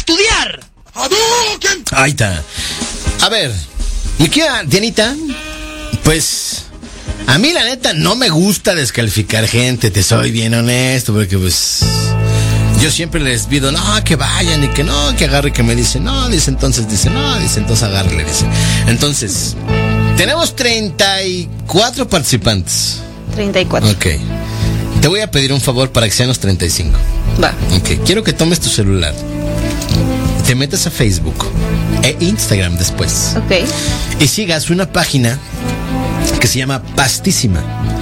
estudiar. Ahí está. A ver, mi querida Dianita, pues a mí la neta no me gusta descalificar gente, te soy bien honesto, porque pues yo siempre les pido, no, que vayan y que no, que agarre, que me dicen, no, dice entonces agarre, le dice. Entonces, tenemos 34 participantes. 34. Ok. Te voy a pedir un favor para que sean los 35. Va. Ok, quiero que tomes tu celular, te metas a Facebook e Instagram después. Ok. Y sigas una página que se llama Pastísima.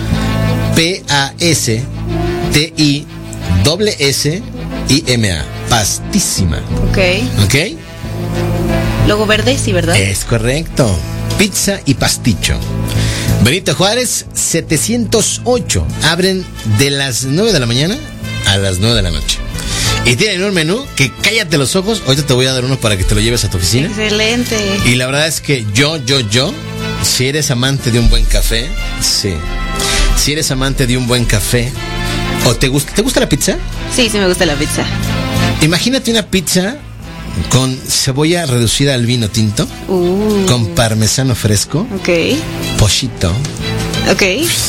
PASTISSIMA. Pastísima. Ok. ¿Ok? Logo verde, sí, ¿verdad? Es correcto. Pizza y pasticho. Benito Juárez 708. Abren de las 9 de la mañana a las 9 de la noche. Y tienen un menú que cállate los ojos. Ahorita te voy a dar uno para que te lo lleves a tu oficina. Excelente. Y la verdad es que yo, si eres amante de un buen café, sí. Si eres amante de un buen café, o ¿te gusta la pizza? Sí, me gusta la pizza. Imagínate una pizza con cebolla reducida al vino tinto, con parmesano fresco, Ok. pochito Ok.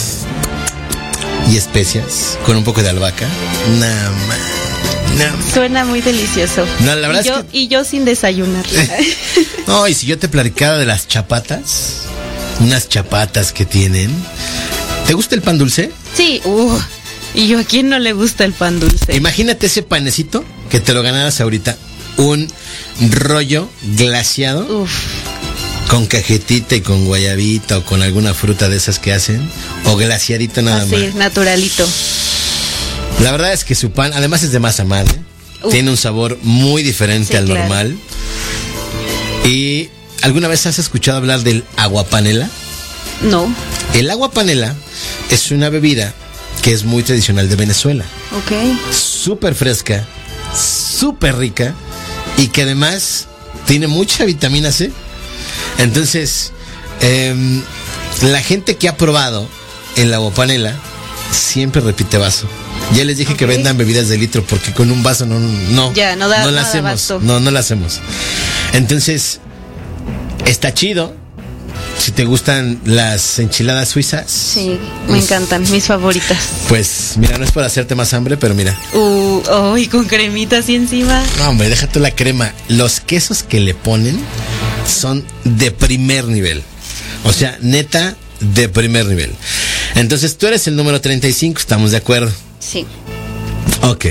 y especias, con un poco de albahaca. Nada más. Suena muy delicioso. No, la verdad y yo sin desayunar. No, y si yo te platicara de las chapatas, unas chapatas que tienen. ¿Te gusta el pan dulce? Sí. ¿Y yo a quién no le gusta el pan dulce? Imagínate ese panecito que te lo ganaras ahorita. Un rollo glaseado. Con cajetita y con guayabita o con alguna fruta de esas que hacen. O glaseadito nada más. Sí, naturalito. La verdad es que su pan, además es de masa madre. Tiene un sabor muy diferente al normal. ¿Y alguna vez has escuchado hablar del aguapanela? No. El aguapanela es una bebida que es muy tradicional de Venezuela. Ok. Súper fresca, súper rica y que además tiene mucha vitamina C. Entonces, la gente que ha probado el aguapanela siempre repite vaso. Ya les dije que vendan bebidas de litro porque con un vaso no la hacemos. No la hacemos. Entonces, está chido. Si te gustan las enchiladas suizas. Sí, me encantan, mis favoritas. Pues mira, no es para hacerte más hambre, pero mira. Y con cremita así encima. No, hombre, déjate la crema. Los quesos que le ponen son de primer nivel. O sea, neta, de primer nivel. Entonces, tú eres el número 35, ¿estamos de acuerdo? Sí. Ok.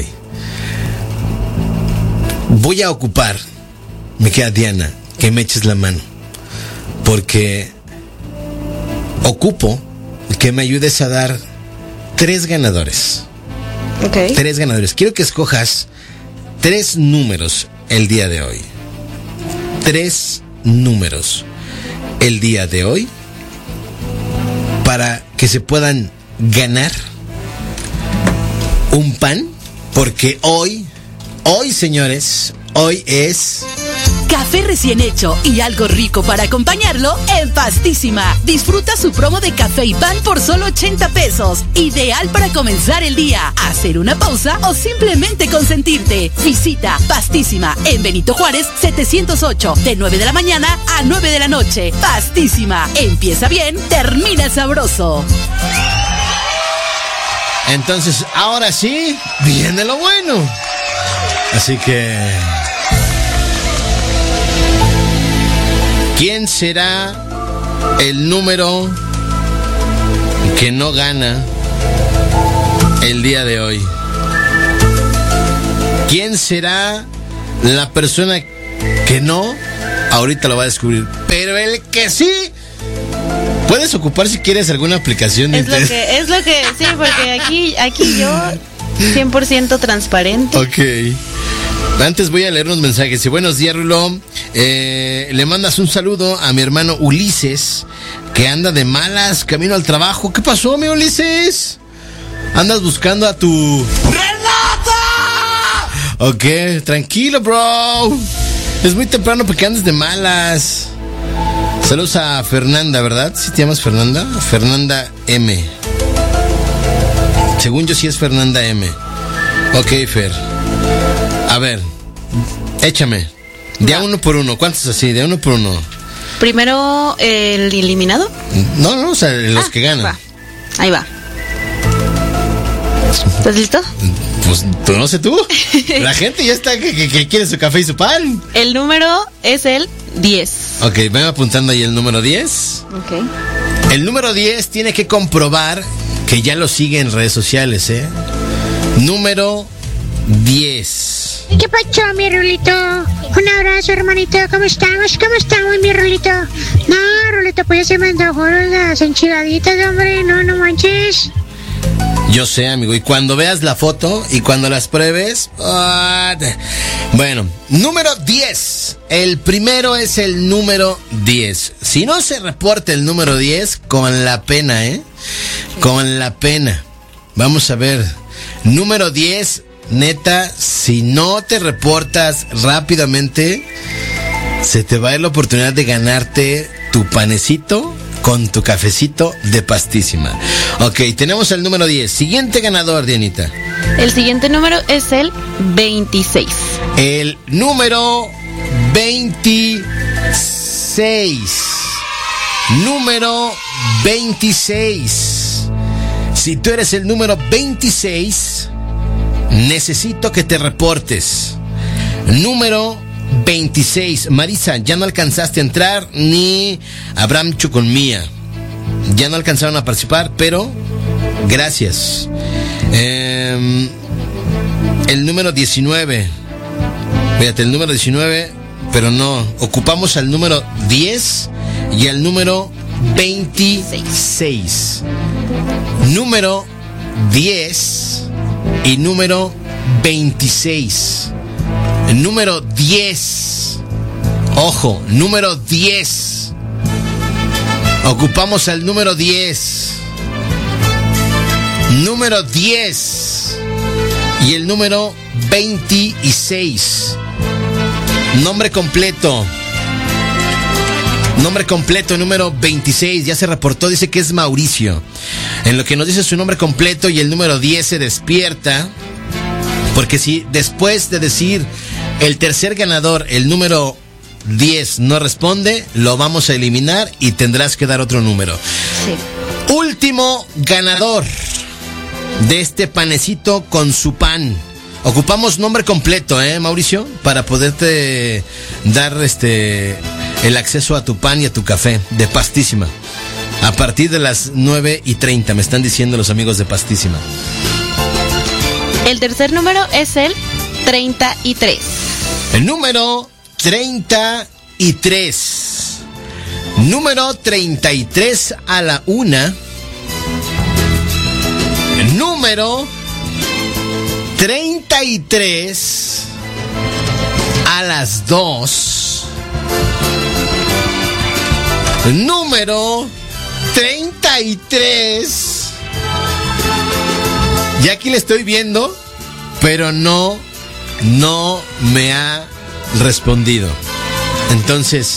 Voy a ocupar, me queda Diana, que me eches la mano. Porque ocupo que me ayudes a dar 3 ganadores. Ok. 3 ganadores. Quiero que escojas 3 números el día de hoy. 3 números el día de hoy para que se puedan ganar un pan. Porque hoy, señores, hoy es... Café recién hecho y algo rico para acompañarlo en Pastísima. Disfruta su promo de café y pan por solo 80 pesos. Ideal para comenzar el día, hacer una pausa o simplemente consentirte. Visita Pastísima en Benito Juárez 708, de 9 de la mañana a 9 de la noche. Pastísima. Empieza bien, termina sabroso. Entonces, ahora sí, viene lo bueno. Así que... ¿quién será el número que no gana el día de hoy? ¿Quién será la persona que no? Ahorita lo va a descubrir. Pero el que sí, puedes ocupar si quieres alguna aplicación. Es lo que, sí, porque aquí yo 100% transparente. Ok. Antes voy a leer unos mensajes. Y buenos días, Rulo. Le mandas un saludo a mi hermano Ulises, que anda de malas camino al trabajo. ¿Qué pasó, mi Ulises? Andas buscando a tu... ¡Renata! Ok, tranquilo, bro. Es muy temprano porque andas de malas. Saludos a Fernanda, ¿verdad? ¿Sí te llamas Fernanda? Fernanda M. Según yo sí es Fernanda M. Ok, Fer. A ver, Échame. De a uno por uno. ¿Cuántos así? De uno por uno. Primero el eliminado. No, o sea, los que ganan. Va. Ahí va. ¿Estás listo? Pues tú no sé tú. La gente ya está que quiere su café y su pan. El número es el 10. Ok, ven apuntando ahí el número 10. Ok. El número 10 tiene que comprobar que ya lo sigue en redes sociales, ¿eh? Número 10. ¿Qué pacho, mi Rulito? Un abrazo, hermanito. ¿Cómo estamos? ¿Cómo estamos, mi Rulito? No, Rulito, pues ya se me antojó las enchiladitas, hombre. No manches. Yo sé, amigo, y cuando veas la foto y cuando las pruebes... Bueno, número 10. El primero es el número 10. Si no se reporta el número 10, con la pena, ¿eh? Con la pena. Vamos a ver. Número 10, neta, si no te reportas rápidamente, se te va a dar la oportunidad de ganarte tu panecito con tu cafecito de Pastísima. Ok, tenemos el número 10. Siguiente ganador, Dianita. El siguiente número es el 26. El número 26. Número 26. Si tú eres el número 26, necesito que te reportes. Número 26. Marisa, ya no alcanzaste a entrar, ni Abraham Chuconmía. Ya no alcanzaron a participar, pero gracias. El número 19. Fíjate, el número 19, pero no. Ocupamos al número 10 y al número 26. Número 10 y número 26. Número 10. Ojo, número 10. Ocupamos al número 10. Número 10. Y el número 26. Nombre completo. Nombre completo, número 26. Ya se reportó, dice que es Mauricio. En lo que nos dice su nombre completo y el número 10 se despierta. Porque si después de decir el tercer ganador, el número 10 no responde, lo vamos a eliminar y tendrás que dar otro número. Sí. Último ganador de este panecito con su pan. Ocupamos nombre completo, Mauricio, para poderte dar el acceso a tu pan y a tu café de Pastísima. A partir de las 9:30, me están diciendo los amigos de Pastísima. El tercer número es el 33. El número 33. Número 33 a la 1. El número 33 a las 2. El número 33. Ya aquí le estoy viendo, pero no me ha respondido. Entonces,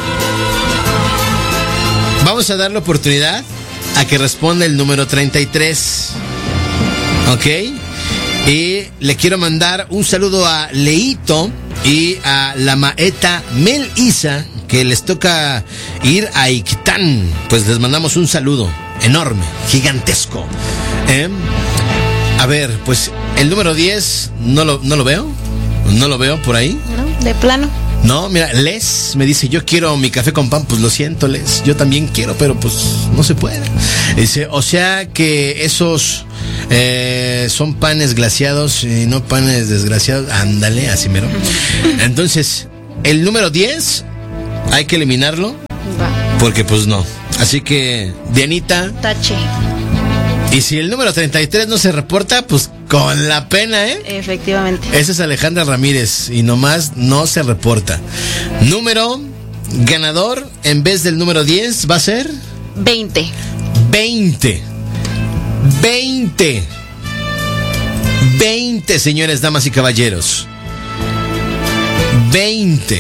vamos a darle oportunidad a que responda el número 33. ¿Ok? Y le quiero mandar un saludo a Leito y a la maeta Melisa, que les toca ir a Ictán. Pues les mandamos un saludo enorme, gigantesco. A ver, pues el número 10 no lo veo. No lo veo por ahí. No, de plano. No, mira, Les me dice, yo quiero mi café con pan. Pues lo siento, Les, yo también quiero, pero pues no se puede. Dice, o sea que esos son panes glaciados y no panes desgraciados. Ándale, así mero. Entonces, el número 10 hay que eliminarlo. Va. Porque pues no. Así que, Dianita, Tache. y si el número 33 no se reporta, pues con la pena, Efectivamente. Esa es Alejandra Ramírez y nomás no se reporta. Número ganador, en vez del número 10, va a ser 20. 20. 20. 20, señores, damas y caballeros. 20.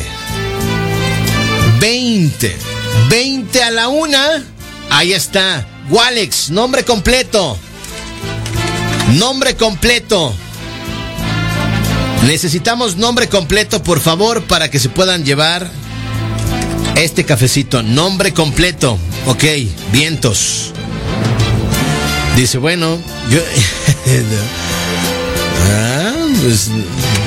20. 20 a la 1. Ahí está. Walex, nombre completo. Nombre completo. Necesitamos nombre completo, por favor, para que se puedan llevar este cafecito. Nombre completo. Ok, Vientos. Dice, bueno, yo... pues